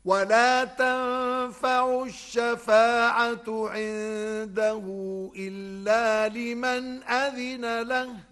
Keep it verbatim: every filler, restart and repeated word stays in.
ولا تنفع الشفاعة عنده إلا لمن أذن له